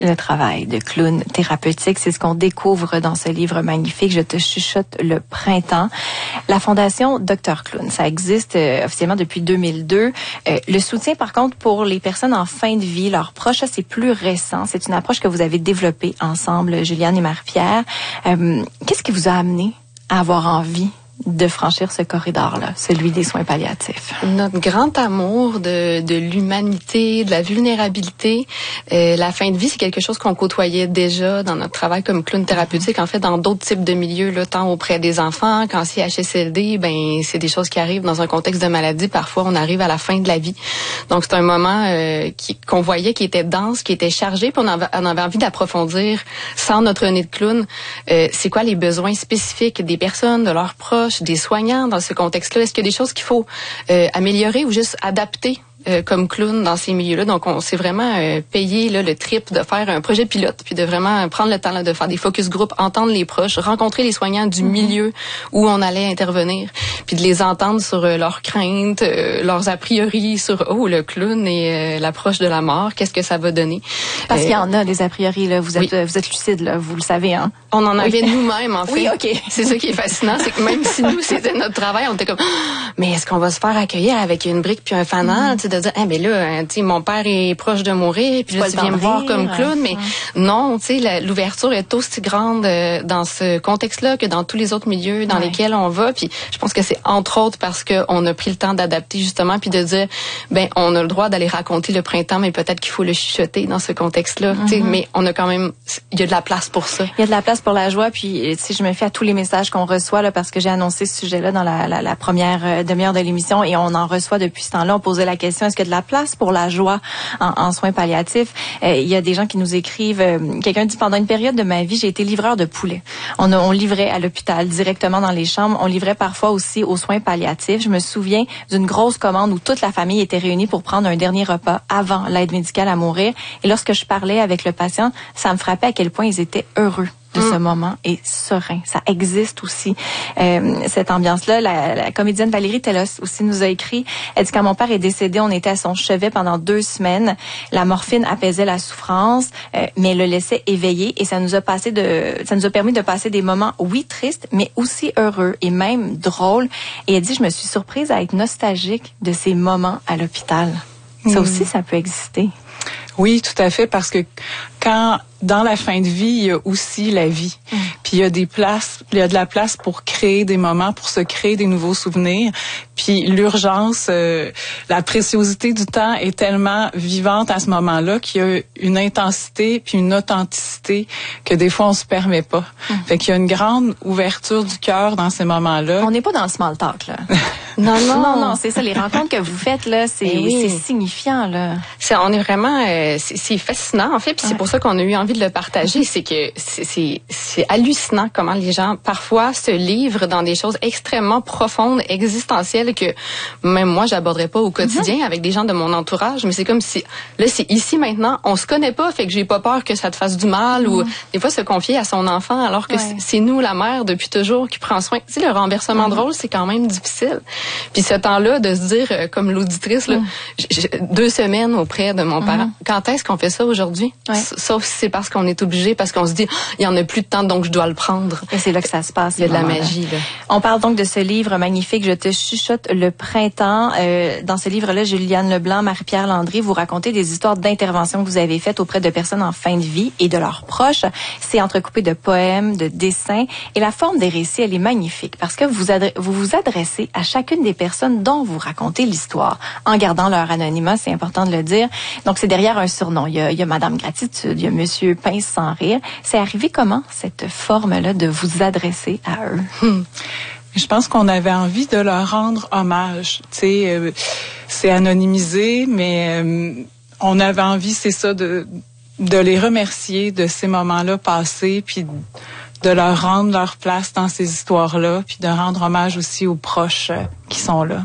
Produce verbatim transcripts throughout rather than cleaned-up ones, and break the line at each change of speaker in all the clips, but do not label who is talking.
Le travail de clown thérapeutique, c'est ce qu'on découvre dans ce livre magnifique, Je te chuchote le printemps. La Fondation Docteur Clown, ça existe euh, officiellement depuis deux mille deux. Euh, le soutien, par contre, pour les personnes en fin de vie, leurs proches, ça, c'est plus récent. C'est une approche que vous avez développée ensemble, Juliane et Marie-Pierre. Euh, qu'est-ce qui vous a amené à avoir envie de franchir ce corridor-là, celui des soins palliatifs?
Notre grand amour de, de l'humanité, de la vulnérabilité. Euh, la fin de vie, c'est quelque chose qu'on côtoyait déjà dans notre travail comme clown thérapeutique. En fait, dans d'autres types de milieux, là, tant auprès des enfants qu'en C H S L D, ben c'est des choses qui arrivent dans un contexte de maladie. Parfois, on arrive à la fin de la vie. Donc, c'est un moment euh, qui, qu'on voyait qui était dense, qui était chargé, puis on avait, on avait envie d'approfondir, sans notre nez de clown, euh, c'est quoi les besoins spécifiques des personnes, de leurs proches, des soignants dans ce contexte-là. Est-ce qu'il y a des choses qu'il faut euh, améliorer ou juste adapter euh, comme clown dans ces milieux-là? Donc, on s'est vraiment euh, payé là, le trip de faire un projet pilote, puis de vraiment prendre le temps là, de faire des focus group, entendre les proches, rencontrer les soignants du mm-hmm. milieu où on allait intervenir, puis de les entendre sur euh, leurs craintes, euh, leurs a priori sur, oh, le clown et euh, l'approche de la mort, qu'est-ce que ça va donner?
Parce euh, qu'il y en a des a priori, là. Vous êtes, oui. vous êtes lucide, là, vous le savez, hein?
On en avait
oui.
nous-mêmes, en fait.
Oui, OK.
C'est ça qui est fascinant, c'est que même si nous, c'était notre travail, on était comme, mais est-ce qu'on va se faire accueillir avec une brique puis un fanal, mm-hmm. tu sais, de dire, ah, ben là, tu sais, mon père est proche de mourir, puis là, tu viens me voir comme clown, mais mm-hmm. non, tu sais, la, l'ouverture est aussi grande euh, dans ce contexte-là que dans tous les autres milieux dans ouais. lesquels on va, puis je pense que c'est entre autres parce que on a pris le temps d'adapter justement, puis de dire, ben, on a le droit d'aller raconter le printemps, mais peut-être qu'il faut le chuchoter dans ce contexte-là, mm-hmm. tu sais, mais on a quand même, il y a de la place pour ça.
Il y a de la place pour la joie, puis si je me fie à tous les messages qu'on reçoit là, parce que j'ai annoncé ce sujet-là dans la, la, la première euh, demi-heure de l'émission et on en reçoit depuis ce temps-là. On posait la question, est-ce qu'il y a de la place pour la joie en, en soins palliatifs? Euh, il y a des gens qui nous écrivent, euh, quelqu'un dit, pendant une période de ma vie, j'ai été livreur de poulet. On, a, on livrait à l'hôpital, directement dans les chambres. On livrait parfois aussi aux soins palliatifs. Je me souviens d'une grosse commande où toute la famille était réunie pour prendre un dernier repas avant l'aide médicale à mourir. Et lorsque je parlais avec le patient, ça me frappait à quel point ils étaient heureux de mmh. ce moment et serein. Ça existe aussi, euh, cette ambiance-là. La, la comédienne Valérie Telos aussi nous a écrit, elle dit, quand mon père est décédé, on était à son chevet pendant deux semaines. La morphine apaisait la souffrance, euh, mais le laissait éveillé et ça nous a passé de, ça nous a permis de passer des moments, oui, tristes, mais aussi heureux et même drôles. Et elle dit, je me suis surprise à être nostalgique de ces moments à l'hôpital. Mmh. Ça aussi, ça peut exister.
Oui, tout à fait, parce que quand dans la fin de vie, il y a aussi la vie. Mm. Puis il y a des places, il y a de la place pour créer des moments, pour se créer des nouveaux souvenirs. Puis l'urgence, euh, la préciosité du temps est tellement vivante à ce moment-là qu'il y a une intensité puis une authenticité que des fois on se permet pas. Mm. Fait qu'il y a une grande ouverture du cœur dans ces moments-là.
On n'est pas dans le small talk là.
non, non,
non, non, c'est ça. Les rencontres que vous faites là, c'est, oui. c'est signifiant là.
C'est, on est vraiment, euh, c'est, c'est fascinant en fait. Puis ouais. c'est pour ça qu'on a eu envie de le partager. C'est que c'est, c'est, c'est hallucinant comment les gens parfois se livrent dans des choses extrêmement profondes, existentielles que même moi j'aborderais pas au quotidien mm-hmm. avec des gens de mon entourage. Mais c'est comme si là c'est ici maintenant, on se connaît pas, fait que j'ai pas peur que ça te fasse du mal mm-hmm. ou des fois se confier à son enfant alors que ouais. c'est nous la mère depuis toujours qui prend soin. Tu sais, le renversement mm-hmm. de rôle c'est quand même difficile. Puis ce temps-là de se dire euh, comme l'auditrice là, mm. j- deux semaines auprès de mon parent. Mm-hmm. Quand est-ce qu'on fait ça aujourd'hui? Ouais. Sauf si c'est parce qu'on est obligé, parce qu'on se dit il y en a plus de temps donc je dois le prendre.
Et c'est là que ça se passe.
Il y a de la magie là.
On parle donc de ce livre magnifique, Je te chuchote le printemps. Euh, dans ce livre-là, Juliane Leblanc, Marie-Pierre Landry, vous racontez des histoires d'interventions que vous avez faites auprès de personnes en fin de vie et de leurs proches. C'est entrecoupé de poèmes, de dessins et la forme des récits, elle est magnifique parce que vous adre- vous, vous adressez à chacune des personnes dont vous racontez l'histoire en gardant leur anonymat, c'est important de le dire. Donc c'est derrière un surnom. Il y a, il y a Madame Gratitude, il y a Monsieur Pince sans rire. C'est arrivé comment cette forme-là de vous adresser à eux?
Hmm. Je pense qu'on avait envie de leur rendre hommage. Tu sais, euh, c'est anonymisé, mais euh, on avait envie, c'est ça, de de les remercier de ces moments-là passés, puis de leur rendre leur place dans ces histoires-là, puis de rendre hommage aussi aux proches euh, qui sont là.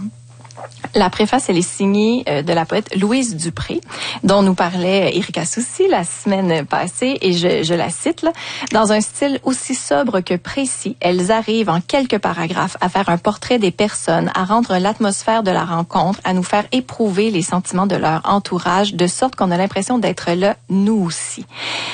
La préface, elle est signée euh, de la poète Louise Dupré, dont nous parlait Erika Soucy la semaine passée, et je, je la cite, là, dans un style aussi sobre que précis, elles arrivent en quelques paragraphes à faire un portrait des personnes, à rendre l'atmosphère de la rencontre, à nous faire éprouver les sentiments de leur entourage, de sorte qu'on a l'impression d'être là, nous aussi.